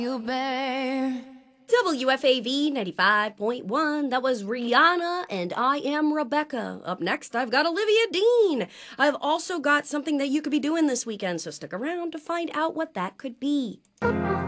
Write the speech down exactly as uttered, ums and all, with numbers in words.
You bear. W F A V ninety-five point one. That was Rihanna and I Am Rebecca. Up next, I've got Olivia Dean. I've also got something that you could be doing this weekend, so stick around to find out what that could be.